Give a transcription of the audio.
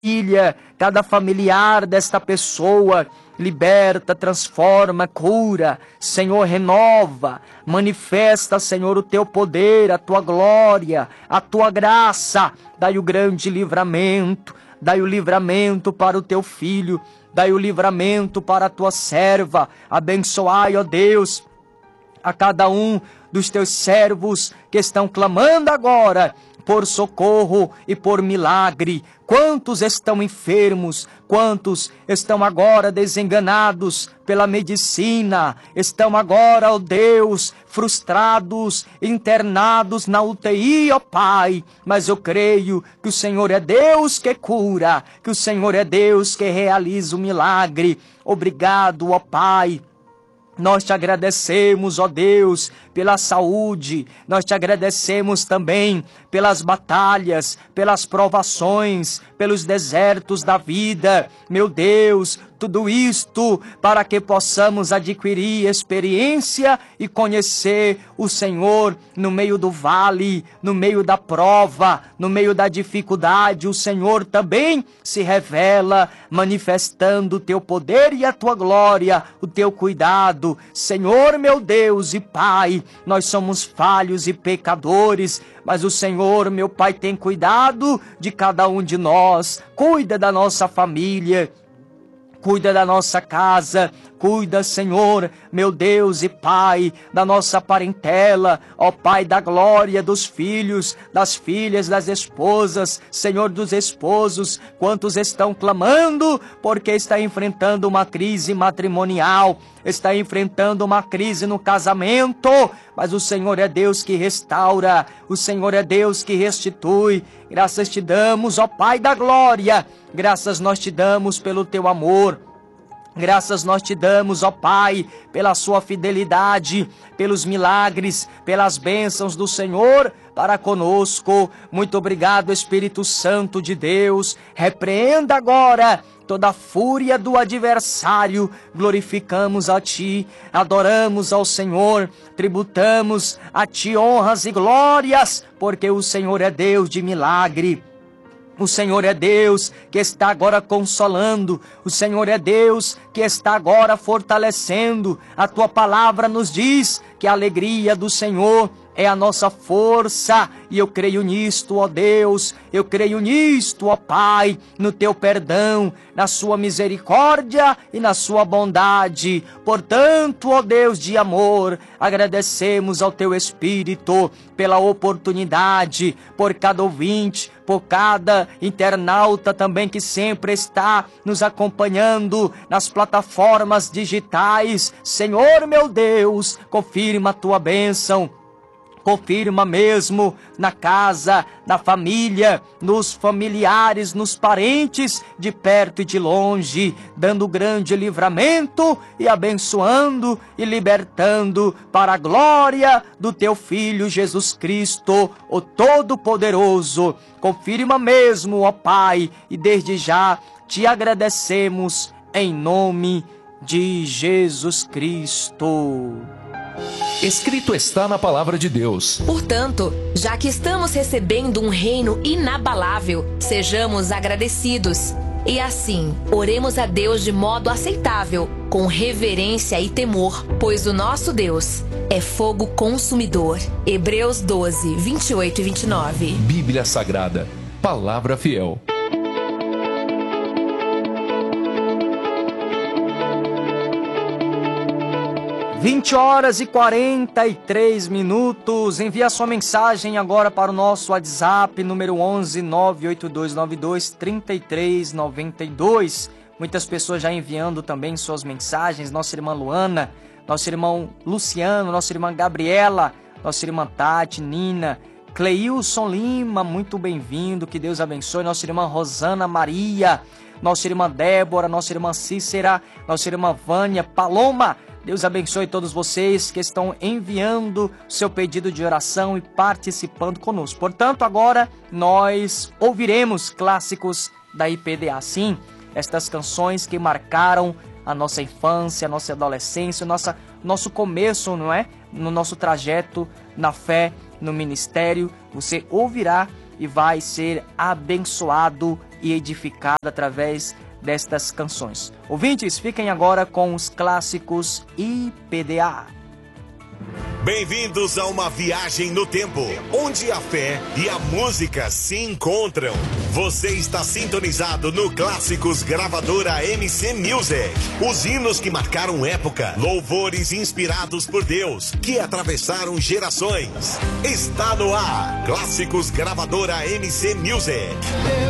família, cada familiar desta pessoa. Liberta, transforma, cura, Senhor, renova, manifesta, Senhor, o teu poder, a tua glória, a tua graça. Dai o grande livramento, dai o livramento para o teu filho, dai o livramento para a tua serva. Abençoai, ó Deus, a cada um dos teus servos que estão clamando agora por socorro e por milagre. Quantos estão enfermos, quantos estão agora desenganados pela medicina, estão agora, ó Deus, frustrados, internados na UTI, ó Pai. Mas eu creio que o Senhor é Deus que cura, que o Senhor é Deus que realiza o milagre. Obrigado, ó Pai. Nós te agradecemos, ó Deus, pela saúde. Nós te agradecemos também pelas batalhas, pelas provações, pelos desertos da vida. Meu Deus, tudo isto para que possamos adquirir experiência e conhecer o Senhor no meio do vale, no meio da prova, no meio da dificuldade. O Senhor também se revela, manifestando o teu poder e a tua glória, o teu cuidado. Senhor, meu Deus e Pai, nós somos falhos e pecadores, mas o Senhor, meu Pai, tem cuidado de cada um de nós. Cuida da nossa família, cuida da nossa casa, cuida, Senhor, meu Deus e Pai, da nossa parentela, ó Pai da glória, dos filhos, das filhas, das esposas, Senhor, dos esposos. Quantos estão clamando porque está enfrentando uma crise matrimonial, está enfrentando uma crise no casamento, mas o Senhor é Deus que restaura, o Senhor é Deus que restitui. Graças te damos, ó Pai da glória, graças nós te damos pelo teu amor. Graças nós te damos, ó Pai, pela sua fidelidade, pelos milagres, pelas bênçãos do Senhor para conosco. Muito obrigado, Espírito Santo de Deus. Repreenda agora toda a fúria do adversário. Glorificamos a Ti, adoramos ao Senhor, tributamos a Ti honras e glórias, porque o Senhor é Deus de milagre. O Senhor é Deus que está agora consolando. O Senhor é Deus que está agora fortalecendo. A Tua palavra nos diz que a alegria do Senhor é a nossa força, e eu creio nisto, ó Deus, eu creio nisto, ó Pai, no Teu perdão, na Sua misericórdia e na Sua bondade. Portanto, ó Deus de amor, agradecemos ao Teu Espírito pela oportunidade, por cada ouvinte, por cada internauta também que sempre está nos acompanhando nas plataformas digitais. Senhor, meu Deus, confirma a Tua bênção. Confirma mesmo na casa, na família, nos familiares, nos parentes, de perto e de longe, dando grande livramento e abençoando e libertando para a glória do Teu Filho Jesus Cristo, o Todo-Poderoso. Confirma mesmo, ó Pai, e desde já te agradecemos em nome de Jesus Cristo. Escrito está na palavra de Deus. Portanto, já que estamos recebendo um reino inabalável, sejamos agradecidos. E assim, oremos a Deus de modo aceitável, com reverência e temor, pois o nosso Deus é fogo consumidor. Hebreus 12, 28 e 29. Bíblia Sagrada, palavra fiel. 20h43. Envie a sua mensagem agora para o nosso WhatsApp, número 11 98292 3392. Muitas pessoas já enviando também suas mensagens. Nossa irmã Luana, nosso irmão Luciano, nossa irmã Gabriela, nossa irmã Tati, Nina, Cleilson Lima, muito bem-vindo, que Deus abençoe. Nossa irmã Rosana Maria, nossa irmã Débora, nossa irmã Cícera, nossa irmã Vânia, Paloma. Deus abençoe todos vocês que estão enviando seu pedido de oração e participando conosco. Portanto, agora nós ouviremos clássicos da IPDA. Sim, estas canções que marcaram a nossa infância, a nossa adolescência, nosso começo, não é? No nosso trajeto na fé, no ministério. Você ouvirá e vai ser abençoado e edificado através destas canções. Ouvintes, fiquem agora com os clássicos IPDA. Bem-vindos a uma viagem no tempo, onde a fé e a música se encontram. Você está sintonizado no Clássicos Gravadora MC Music. Os hinos que marcaram época, louvores inspirados por Deus, que atravessaram gerações. Está no ar, Clássicos Gravadora MC Music.